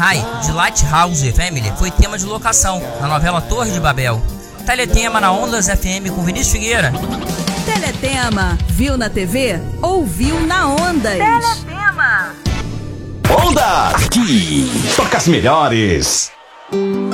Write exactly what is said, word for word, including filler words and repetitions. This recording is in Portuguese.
High, de Lighthouse Family, foi tema de locação na novela Torre de Babel. Teletema na Ondas F M com Vinícius Figueira. Teletema, viu na T V? Ouviu na Ondas. Teletema. Ondas, aqui toca as melhores.